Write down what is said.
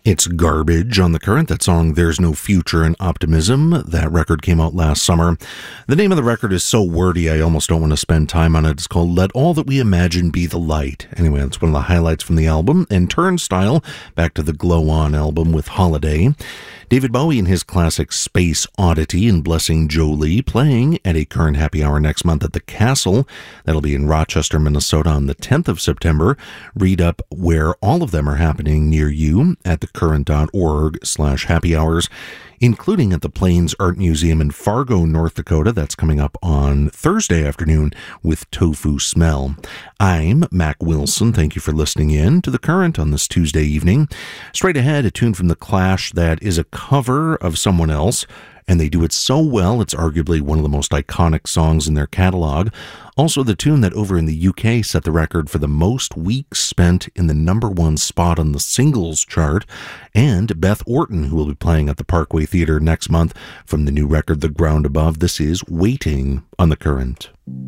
It's Garbage on the Current. That song, There's No Future in Optimism. That record came out last summer. The name of the record is so wordy I almost don't want to spend time on it. It's called Let All That We Imagine Be the Light. Anyway, that's one of the highlights from the album. And Turnstile, back to the Glow On album with Holiday. David Bowie and his classic Space Oddity and Blessing Jolie playing at a Current Happy Hour next month at the Castle. That'll be in Rochester, Minnesota on the 10th of September. Read up where all of them are happening near you at thecurrent.org/happy hours, including at the Plains Art Museum in Fargo, North Dakota. That's coming up on Thursday afternoon with Tofu Smell. I'm Mac Wilson. Thank you for listening in to The Current on this Tuesday evening. Straight ahead, a tune from The Clash that is a cover of someone else, and they do it so well, it's arguably one of the most iconic songs in their catalog. Also, the tune that over in the UK set the record for the most weeks spent in the #1 spot on the singles chart, and Beth Orton, who will be playing at the Parkway Theater next month from the new record The Ground Above. This is Waiting on the Current.